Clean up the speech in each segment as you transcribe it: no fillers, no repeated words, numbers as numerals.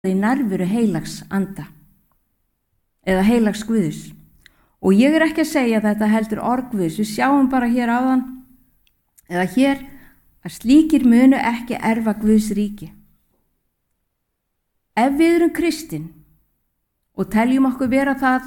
í nærveru heilags anda eða heilags Guðs. Og ég ekki að segja þetta heldur orð Guðs. Við sjáum bara hér áðan eða hér að slíkir munu ekki erfa Guðs ríki. Ef við erum kristin og teljum okkur vera það,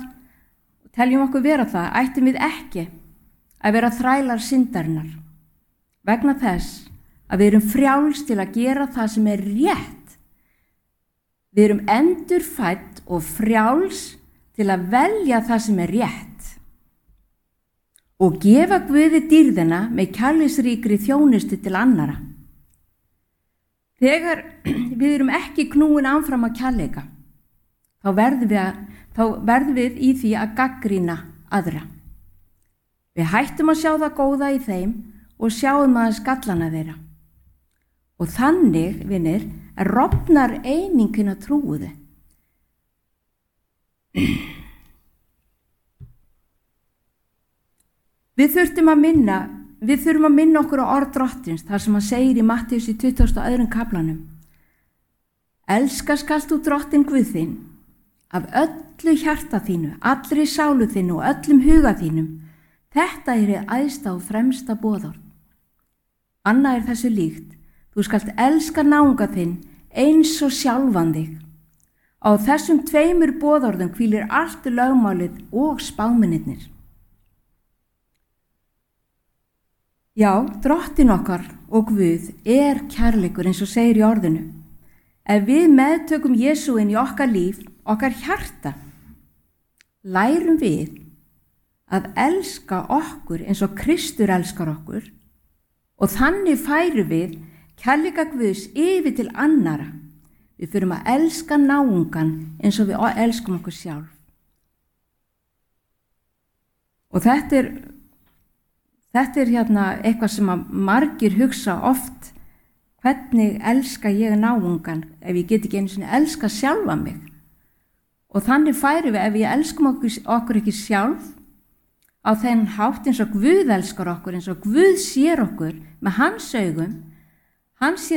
ættum við ekki að vera þrælar syndarinnar vegna þess að við erum frjáls til að gera það sem er rétt. Við erum endurfædd og frjáls til að velja það sem er rétt og gefa Guði dýrðina með kærleiksríkri þjónustu til annara. Þegar við erum ekki knúin áfram að kærleika, þá verðum við í því að gagnrýna aðra. Við hættum að sjá það góða í þeim og sjáum aðeins gallana þeirra. Og þannig, vinir, rofnar einingin að trúuði. Við þurfum að minna okkur á orð Drottins, þar sem hann segir í Mattheus í 22. kaflanum: Elska skalt þú Drottin Guð þinn af öllu hjarta þínu, allri sálu þínu og öllum huga þínum. Þetta er hið æðsta og fremsta boðorð. Annað er þessu líkt: þú skalt elska náunga þinn eins og sjálfan þig. Á þessum 2 boðorðum hvílir allt lögmálið og spámennirnir. Já, Drottin okkar og Guð er kærleikur eins og segir í orðinu. Ef við meðtökum Jesú inn í okkar líf, okkar hjarta, lærum við að elska okkur eins og Kristur elskar okkur og þannig færum við kærleika Guðs yfir til annara. Við förum að elska náungan eins og við elskum okkur sjálf. Og þetta er eitthvað sem að margir hugsa oft: hvernig elska ég náungan ef ég get ekki einu sinni elska sjálfa mig? Og þannig færum við, ef við elskum okkur ekki sjálf á þenn hátt eins og Guð elskar okkur, eins og Guð sér okkur með hans augum. Hann sér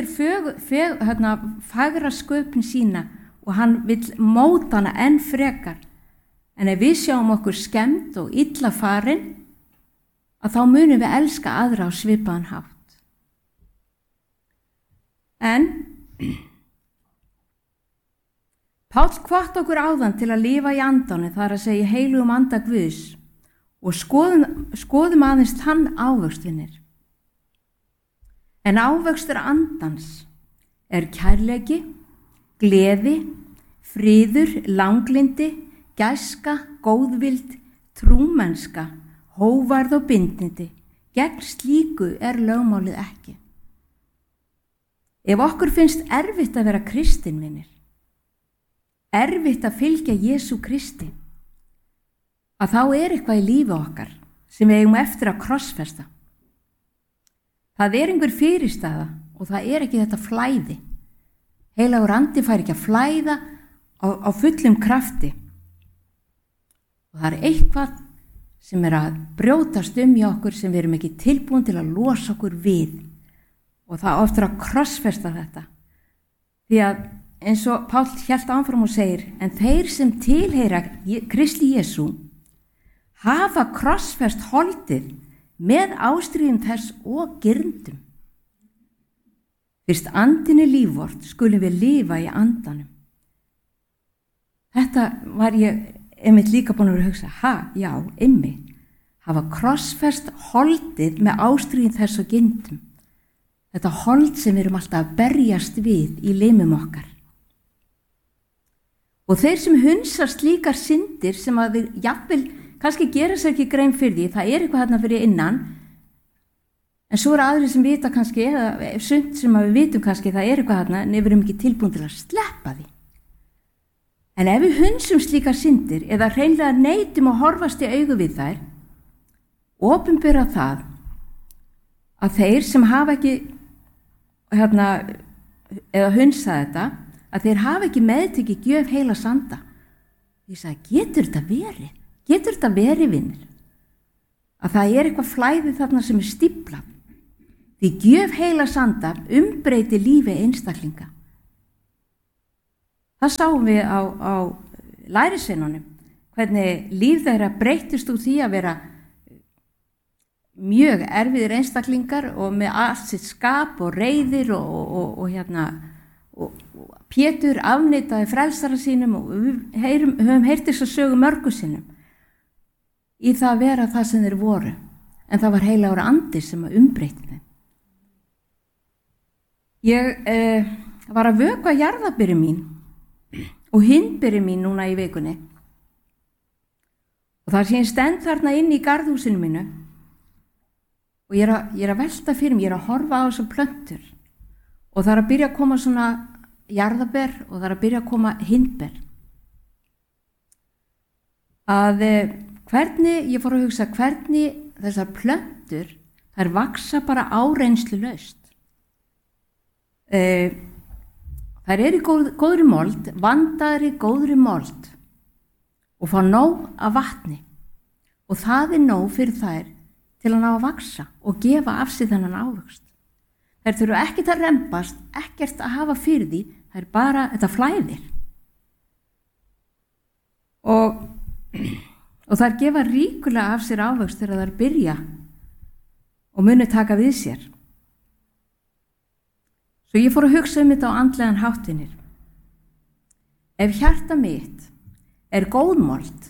fagra sköpun sína og hann vill móta hana enn frekar. En ef við sjáum okkur skemmt og illa farin, að þá munum við elska aðra á svipaðan hátt. En Páll hvatti okkur áðan til að lifa í andanum, það er að segja heilugum anda Guðs, og skoðum aðeins þann ávöxtvinir. En ávöxtur andans er kærleiki, gleði, friður, langlindi, gæska, góðvild, trúmennska, hóvarð og bindindi. Gegn slíku er lögmálið ekki. Ef okkur finnst erfitt að vera kristinvinir, erfitt að fylgja Jesú Kristi, að þá er eitthvað í lífi okkar sem við eigum eftir að krossfesta. Það er einhver fyrirstaða og það er ekki þetta flæði. Heilagur andi fær ekki að flæða á fullum krafti. Og það er eitthvað sem er að brjótast í okkur sem við erum ekki tilbúin til að losa okkur við. Og það oftar að krossfesta þetta. Því að eins og Páll hélt áfram og segir: en þeir sem tilheyra Kristi Jesú hafa krossfest holdið með ástríðum þess og girndum. Fyrst andin er líf vort, skulum við lifa í andanum. Þetta var ég einmitt líka búin að hugsa: já, einmitt, hafa krossfest holdið með ástríðum þess og girndum. Þetta hold sem við erum alltaf að berjast við í limum okkar. Og þeir sem hunsa slíkar syndir sem að við jafnvel kannski gera sér ekki grein fyrir því, það er eitthvað þarna fyrir innan, en svo aðrir sem vita kannski, eða sumt sem við vitum kannski, það er eitthvað þarna, en við erum ekki tilbúin til að sleppa því. En ef við hunsum slíkar syndir, eða hreinlega neitum að horfast í augu við þær, opinbera það að þeir sem hafa ekki, eða hunsa þetta, að þeir hafa ekki meðtekið gjöf heilags anda. Ég sagði: getur þetta verið, vinir? Að það er eitthvað flæði þarna sem er stíflað. Því gjöf heilags anda umbreytir lífi einstaklinga. Það sáum við á lærisveinunum, hvernig líf þeirra breyttist úr því að vera mjög erfiðir einstaklingar og með allt sitt skap og reiðir og Pétur afneitaði frelsara sínum og við höfum heyrt þess að sögu mörgu sinnum í það að vera það sem þeir voru, en það var heilagur andi sem að umbreytti þeim. Ég var að vökva jarðabyrði mín og hindbyrði mín núna í vikunni og það sem ég stend þarna inn í garðhúsinu mínu og ég er að velta fyrir mig, ég er að horfa á þessar plöntur og það er að byrja að koma svona jarðaber og það er að byrja að koma hindber. Ég fór að hugsa hvernig þessar plöntur, þær vaksa bara áreynslulaust. Þær eru í góðri mold, vandaðri góðri mold og fá nóg af vatni og það er nóg fyrir þær til að ná að vaksa og gefa af sig þennan ávöxt. Þær þurfa ekkert að rembast, ekkert að hafa fyrir því, það er bara þetta flæðir. Og þær gefa ríkulega af sér ávöxt þegar þær byrja og muni taka við sér. Svo ég fór að hugsa þetta á andlegan háttinir. Ef hjarta mitt er góðmold,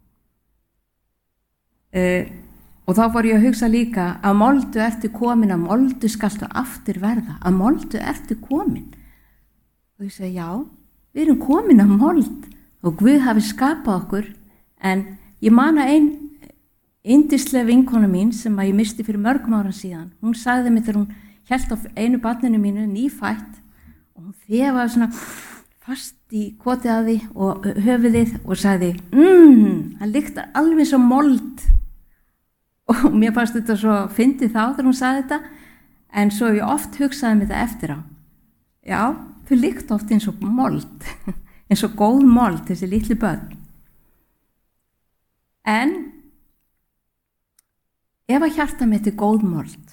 og þá fór ég að hugsa líka að moldu ertu komin, að moldu skaltu aftur verða, að moldu ertu komin. Og ég segi já, við erum komin að mold og Guð hafi skapað okkur, en ég man að ein yndisleg vinkona mín sem að ég misti fyrir mörgum árum síðan, hún sagði mér þegar hún hélt á einu barninu mínu nýfætt og hún þefaði svona fast í kotið að því og höfuðið og sagði, hann lyktar alveg eins og mold. Og mér fannst þetta svo fyndið þá þegar hún sagði þetta, en svo ég oft hugsaði mér þetta eftir á. Já, þau lykta oft eins og mold, eins og góð mold, þessi litlu börn. En ef að hjarta mitt er góð mold,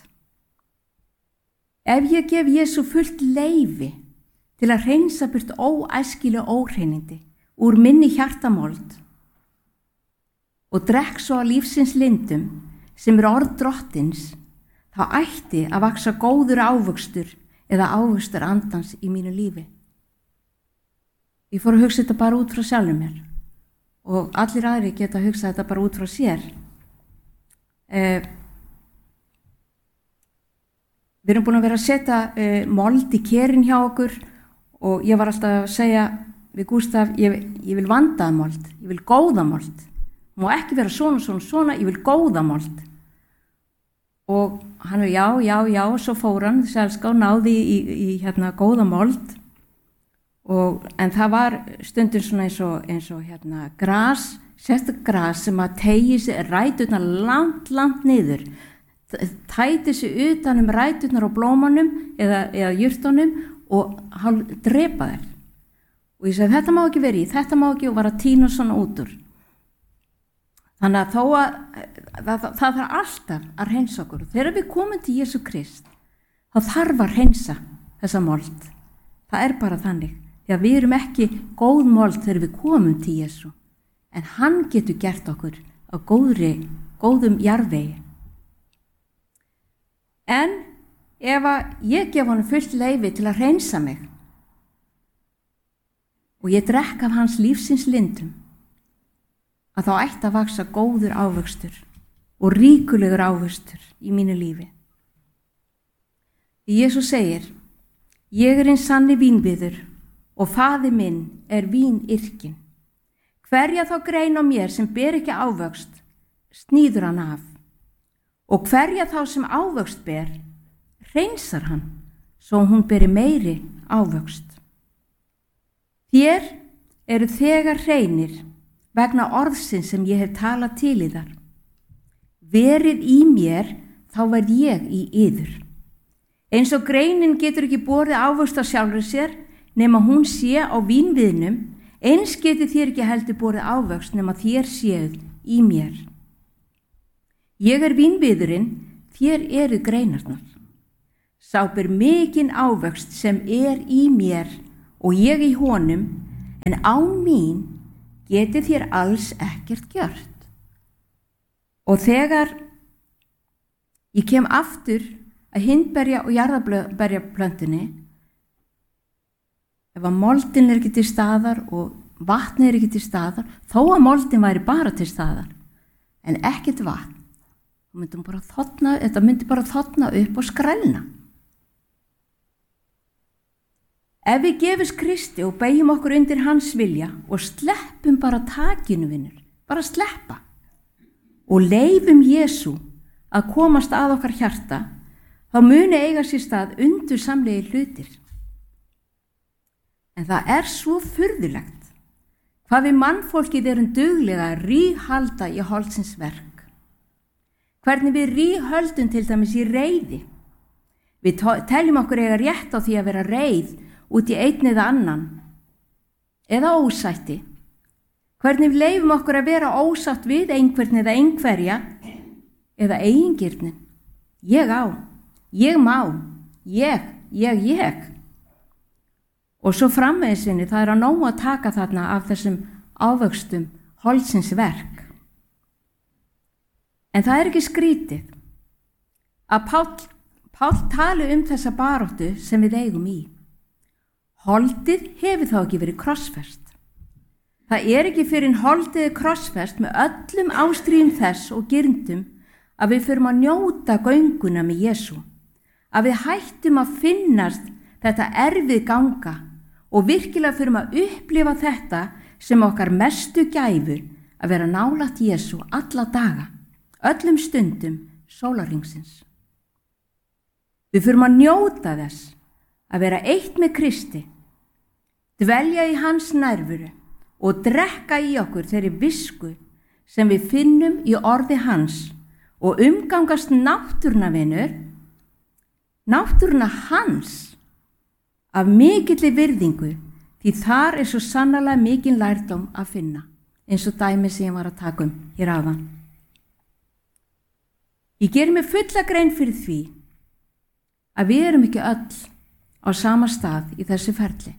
ef ég gef Jesú fullt leyfi til að hreinsa burt óæskileg óhreinindi úr minni hjartamold og drekk svo að lífsins lindum sem er orð drottins, þá ætti að vaksa góður ávöxtur eða ávöxtur andans í mínu lífi. Ég fór að hugsa þetta bara út frá sjálfum mér og allir aðri geta að hugsa þetta bara út frá sér. Við erum búin að vera að setja mold í kerin hjá okkur og ég var alltaf að segja við Gústaf, ég vil vandaða mold, ég vil góða mold. Má ekki vera svona, ég vil góða mold. Og hann já, svo fór hann, þessi elska og náði í góða mold. En það var stundum svona eins og gras, sérstakt gras sem að tegi sig ræturnar langt niður. Tæti sig utan ræturnar á blómanum eða jurtunum og hann drepa þær. Og ég segi, þetta má ekki vera í, þetta má ekki og var að tína svona út úr. Þannig að þó að það þarf alltaf að hreinsa okkur. Þegar við komum til Jesú Krist, þá þarf að hreinsa þessa mold. Það er bara þannig. Því að við erum ekki góð mold þegar við komum til Jesú. En hann getur gert okkur á góðum jarðvegi. En ef ég gef honum fullt leyfi til að hreinsa mig og ég drekk af hans lífsins lindum, að þá ætti að vaksa góður ávöxtur og ríkulegur ávöxtur í mínu lífi. Því Jesús segir, ég er hinn sanni vínviður og faðir minn er vínyrkinn. Hverja þá grein á mér sem ber ekki ávöxt, sníður hann af. Og hverja þá sem ávöxt ber, hreinsar hann, svo hún beri meiri ávöxt. Þér eru þegar hreinir vegna orðsins sem ég hef talað til yðar. Verið í mér, þá verð ég í yður. Eins og greinin getur ekki borið ávöxt á sjálfri sér, nema hún sé á vínviðnum, eins getur þér ekki heldur borið ávöxt nema þér séð í mér. Ég er vínviðurinn, þér eru greinarnar. Sá ber mikinn ávöxt sem er í mér og ég í honum, en án mín getið þér alls ekkert gjört. Og þegar ég kem aftur að hindberja og jarðarberjaplöntunni, ef að moldin er ekki til staðar og vatnið er ekki til staðar, þó að moldin væri bara til staðar, en ekkert vatn, þetta myndi bara þotna upp og skrælna. Ef við gefumst Kristi og beygjum okkur undir hans vilja og sleppum bara takinu, vinur, bara sleppa, og leyfum Jesú að komast að okkar hjarta, þá muni eiga sér stað undursamlegir hlutir. En það er svo furðulegt hvað við mannfólkið erum duglega að ríghalda í holdsins verk. Hvernig við ríghöldum til dæmis í reiði. Við teljum okkur eiga rétt á því að vera reið út í einn eða annan, eða ósætti. Hvernig við leyfum okkur að vera ósátt við einhvern eða einhverja, eða eigingirnin. Ég á, ég má, ég. Og svo framvegsinni, það er að nóg að taka þarna af þessum ávöxtum holdsins verk. En það er ekki skrítið að Páll tali þessa baráttu sem við eigum í. Holdið hefur þá ekki verið krossfest. Það er ekki fyrir holdið krossfest með öllum ástríðum þess og girndum að við förum að njóta gönguna með Jesú, að við hættum að finnast þetta erfið ganga og virkilega förum að upplifa þetta sem okkar mestu gæfu, að vera nálægt Jesú alla daga, öllum stundum sólarhringsins. Við förum að njóta þess að vera eitt með Kristi, dvelja í hans nærveru og drekka í okkur þeirri visku sem við finnum í orði hans og umgangast náttúruna, vinur, náttúruna hans af mikilli virðingu, því þar er svo sannarlega mikinn lærdóm að finna, eins og dæmi sem ég var að taka hér áðan. Ég geri mig fulla grein fyrir því að við erum ekki öll á sama stað í þessu ferli.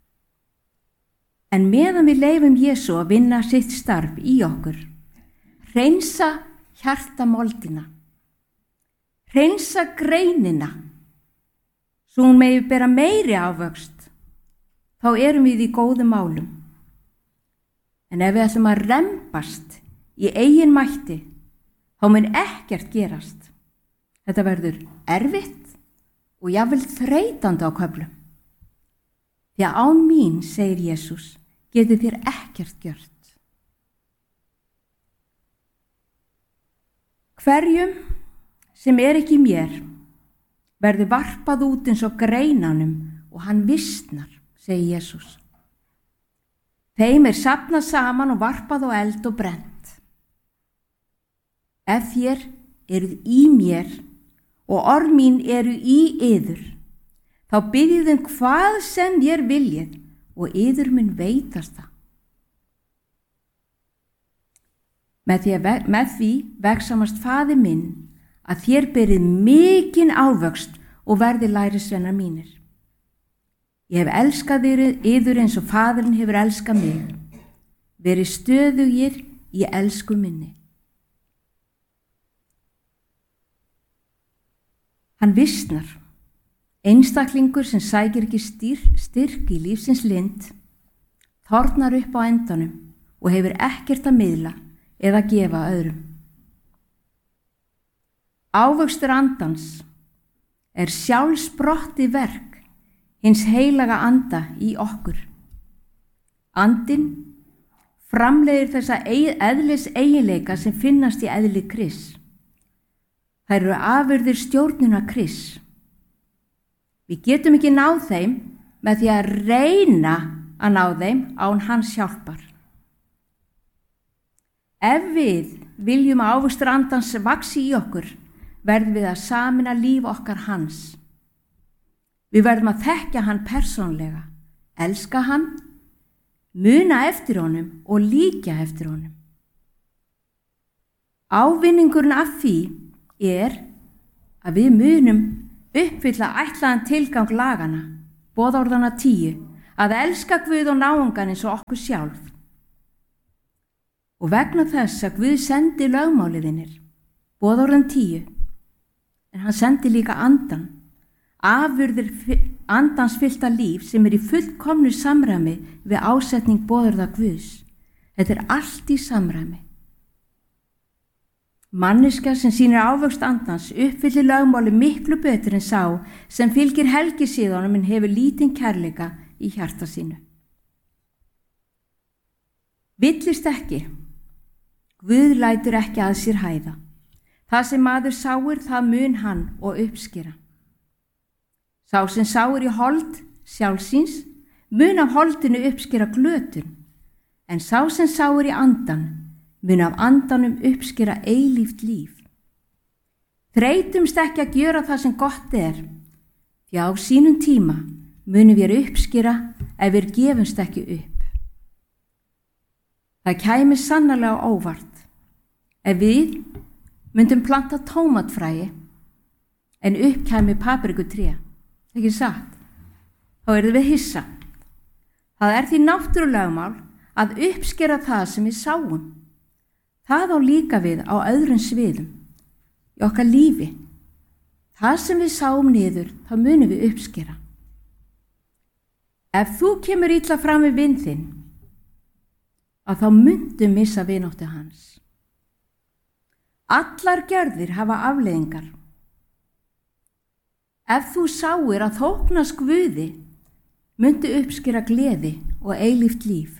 En meðan við leyfum Jesú að vinna sitt starf í okkur, hreinsa hjartamoldina, hreinsa greinina, svo hún megi bera meiri ávöxt, þá erum við í góðum málum. En ef við ætlum að rembast í eigin mætti, þá mun ekkert gerast. Þetta verður erfitt og jafnvel þreytandi á köflum. Því að án mín, segir Jesús, getið þér ekkert gjört. Hverjum sem er ekki mér verður varpað út eins og greinanum og hann vissnar, segir Jesús. Þeim er safnað saman og varpað á eld og brennt. Ef þér eruð í mér og orð mín eru í yður, þá biðjið hvað sem þér viljið og yður mun veitast það. Með því vegsamast Faðir minn að þér berið mikinn ávöxt og verðið lærisveinar mínir. Ég hef elskað yður eins og Faðirinn hefur elskað mig. Verið stöðugir í elsku minni. Hann vissnar. Einstaklingur sem sækir ekki styrk í lífsins lind, þornar upp á endanum og hefur ekkert að miðla eða gefa öðrum. Ávöxtur andans er sjálfsprottið verk hins heilaga anda í okkur. Andinn framleiðir þessa eðlis eiginleika sem finnast í eðli Krists. Þær eru afurðir stjórnunar Krists. Við getum ekki náð þeim með því að reyna að ná þeim án hans hjálpar. Ef við viljum að ávöxtur andans vaxi í okkur, verðum við að sameina líf okkar hans. Við verðum að þekkja hann persónlega, elska hann, muna eftir honum og líkja eftir honum. Ávinningurinn af því er að við munum uppfylla ætlaðan tilgang lagana, boðorðana 10, að elska Guð og náungan eins og okkur sjálf. Og vegna þess að Guð sendi lögmáliðinir, boðorðin 10, en hann sendi líka andan, afurðir andans fyllta líf sem í fullkomnu samræmi við ásetning boðorða Guðs. Þetta allt í samræmi. Manneskja sem sýnir ávöxt andans uppfyllir lögmáli miklu betur en sá sem fylgir helgisíðunum en hefur lítinn kærleika í hjarta sínu. Villist ekki. Guð lætur ekki að sér hæða. Það sem maður sáir, það mun hann og uppskera. Sá sem sáir í hold sjálfsins mun af holdinu uppskera glötun, en sá sem sáir í andan mun af andanum uppskera eilíft líf. Þreytumst ekki að gjöra það sem gott því á sínum tíma munum við uppskera ef við gefumst ekki upp. Það kæmi sannarlega á óvart ef við myndum planta tómatfræi en upp kæmi paprikutré, ekki satt? Þá yrðum við hissa. Það því náttúrulögmál að uppskera það sem við sáum. Það á líka við á öðrum sviðum, í okkar lífi. Það sem við sáum niður, þá munum við uppskera. Ef þú kemur illa fram við vin þinn, að þá myndu missa vináttu hans. Allar gjörðir hafa afleiðingar. Ef þú sáir að þóknast Guði, myndu uppskera gleði og eilíft líf.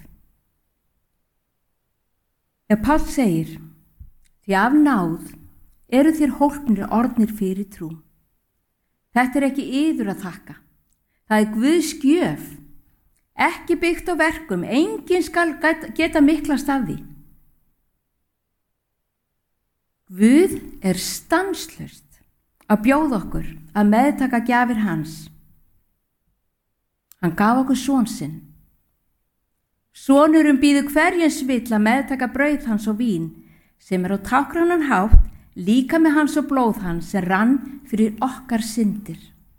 Ef Páll segir, því af náð eru þér hólpnir orðnir fyrir trú. Þetta ekki yður að þakka. Það Guðs gjöf, ekki byggt á verkum, enginn skal geta miklast af því. Guð stanslaust að bjóða okkur að meðtaka gjafir hans. Hann gaf okkur son sinn. Sonurum býður hverjens vill að meðtaka brauð hans og vín, sem á táknrænan hátt líka með hans og blóð hans sem rann fyrir okkar syndir.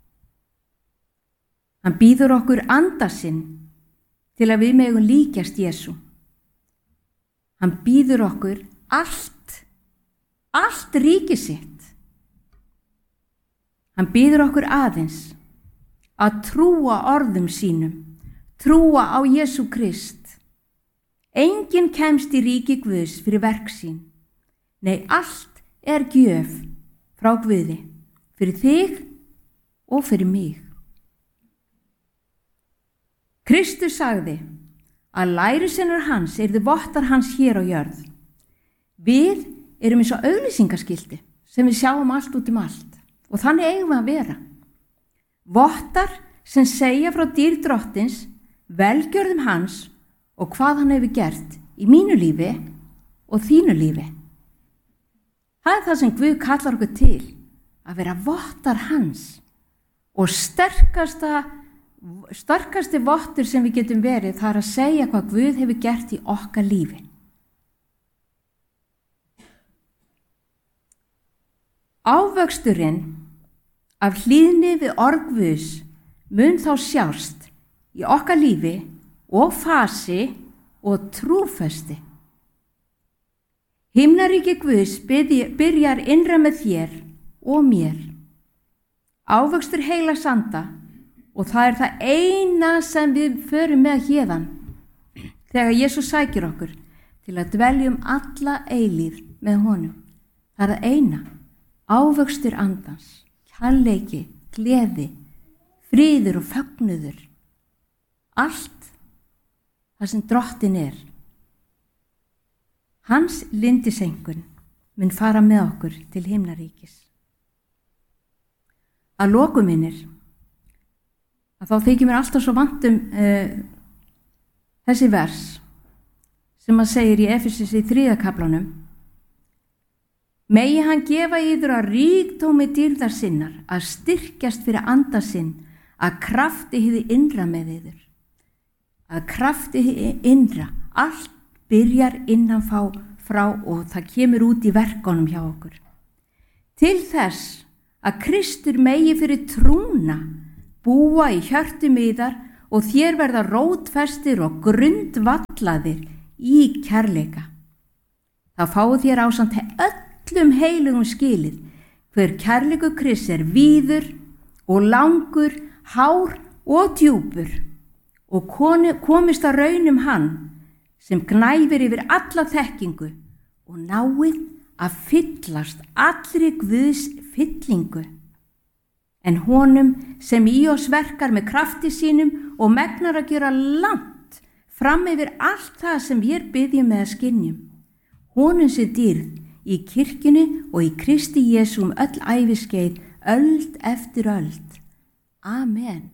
Hann býður okkur anda sinn til að við megum líkjast Jesú. Hann býður okkur allt ríki sitt. Hann býður okkur aðeins að trúa orðum sínum, trúa á Jesú Krist. Enginn kemst í ríki Guðs fyrir verk sín. Nei, allt gjöf frá Guði, fyrir þig og fyrir mig. Kristus sagði að lærisveinar hans yrðu vottar hans hér á jörð. Við erum eins og auglýsingaskilti sem við sjáum allt út allt og þannig eigum við að vera. Vottar sem segja frá dýrð Drottins, velgjörðum hans og hvað hann hefur gert í mínu lífi og þínu lífi. Það það sem Guð kallar okkur til, að vera vottar hans, og sterkasti vottur sem við getum verið, það að segja hvað Guð hefur gert í okkar lífi. Ávöxturinn af hlýðni við orð Guðs mun þá sjást í okkar lífi og fasi og trúfesti. Himnaríki Guðs byrjar innra með þér og mér. Ávöxtur heilags anda, og það það eina sem við förum með héðan þegar Jesús sækir okkur til að dveljum alla eilífð með honum. Það eina, ávöxtur andans, kærleiki, gleði, friður og fögnuður. Allt það sem Drottinn Hans lyndisengun mun fara með okkur til himnaríkis. Að lokum minnir, að þá þykir mér alltaf svo vant þessi vers sem að segir í Efesus í 3. kaflanum: Megi hann gefa yður að ríkdómi dýrðar sinnar að styrkjast fyrir anda sinn, að krafti hið innra með yður. Að krafti hið innra, allt byrjar innan frá og það kemur út í verkunum hjá okkur. Til þess að Kristur megi fyrir trúna búa í hjörtum yðar og þér verða rótfestir og grundvallaðir í kærleika. Þá fáið þér ásamt öllum heilugum skilið hver kærleikur Krists víður og langur, hár og djúpur og komist að raun hann sem gnæfir yfir alla þekkingu og náið að fyllast allri Guðs fyllingu. En honum sem í oss verkar með krafti sínum og megnar að gera langt fram yfir allt það sem hér biðjum eða skynjum. Honum sé dýrð í kirkjunni og í Kristi Jesú öll æviskeið, öld eftir öld. Amen.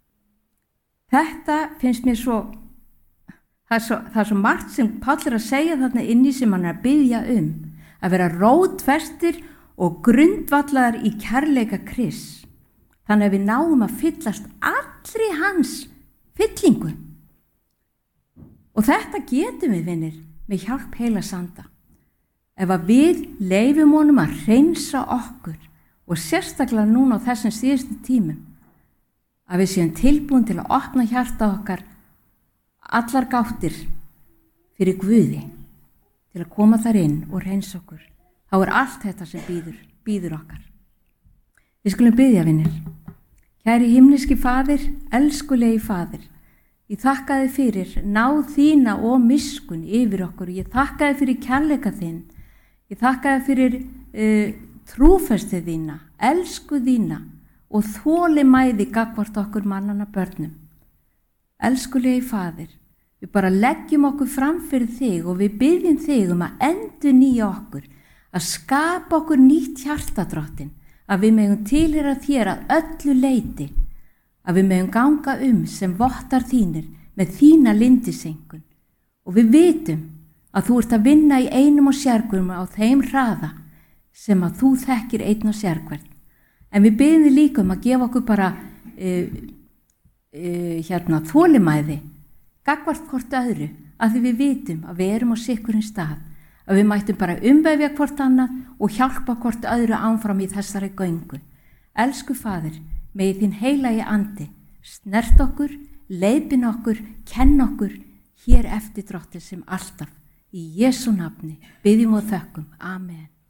Þetta finnst mér það er svo margt sem Páll að segja þarna inni sem hann að biðja að vera rótfestir og grundvallaðar í kærleika Krists. Þannig að við náum að fyllast allri hans fyllingu. Og þetta getum við, vinir, með hjálp Heilags Anda. Ef að við leyfum honum að hreinsa okkur og sérstaklega núna á þessum síðustu tímum, að við séum tilbúin til að opna hjarta okkar allar gáttir fyrir Guði til að koma þar inn og hreinsa okkur, þá er allt þetta sem býður okkar. Við skulum biðja, vinir. Kæri himneski Faðir, elskulegi Faðir, ég þakka þér fyrir náð þína og miskunn yfir okkur. Ég þakka þér fyrir kærleika þinn. Ég þakka þér fyrir trúfestu þína, elsku þína og þolinmæði gagnvart okkur mannanna börnum. Elskulegi Faðir, við bara leggjum okkur fram fyrir þig og við biðjum þig að endurnýja okkur, að skapa okkur nýtt hjartadráttin, að við megum tilheyra þér að öllu leyti, að við megum ganga sem vottar þínir með þína lindisengun. Og við vitum að þú ert að vinna í einum og sérhverjum á þeim hraða sem að þú þekkir einn og sérhvern. En við biðjum þig líka að gefa okkur bara þolinmæði gagnvart hvort öðru, að því við vitum að við erum á sikkurinn stað, að við mættum bara umvefja hvort annað og hjálpa hvort öðru áfram í þessari göngu. Elsku Faðir, megi þín heilagi andi snert okkur, leiðbeina okkur, kenna okkur hér eftir Drottins sem alltaf. Í Jesú nafni biðjum og þökkum. Amen.